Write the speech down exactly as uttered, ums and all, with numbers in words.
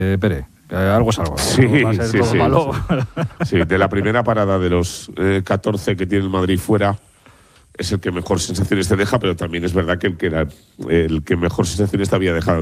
eh, Pere. Eh, algo es algo. Sí, no va a ser sí, todo sí, malo. sí. Sí, de la primera parada de los eh, catorce que tiene el Madrid fuera, es el que mejor sensaciones te deja, pero también es verdad que el que, era, el que mejor sensaciones te había dejado